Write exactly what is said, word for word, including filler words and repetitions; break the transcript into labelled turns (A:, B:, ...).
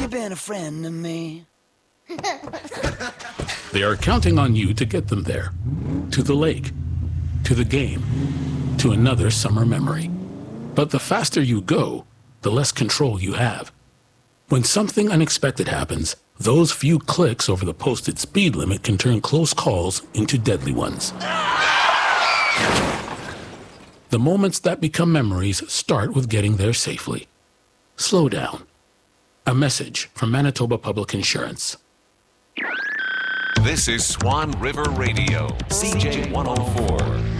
A: You've been a friend to me.
B: They are counting on you to get them there. To the lake. To the game. To another summer memory. But the faster you go, the less control you have. When something unexpected happens, those few clicks over the posted speed limit can turn close calls into deadly ones. The moments that become memories start with getting there safely. Slow down. A message from Manitoba Public Insurance.
C: This is Swan River Radio, C J one oh four.